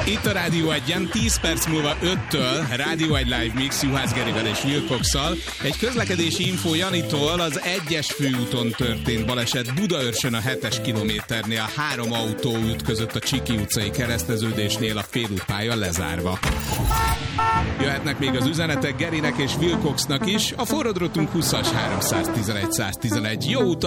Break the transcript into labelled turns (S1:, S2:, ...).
S1: Itt a Rádió 1-en 10 perc múlva 5-től Rádió 1 Live Mix Juhász Gerivel és Wilcoxszal. Egy közlekedési infó Janitól: az 1-es főúton történt baleset Budaörsön a 7-es kilométernél, 3 autó ütközött a Csiki utcai kereszteződésnél, a félútpálya lezárva. Jöhetnek még az üzenetek Gerinek és Wilcoxnak is. A forradrotunk 20-as 311 111. Jó utat!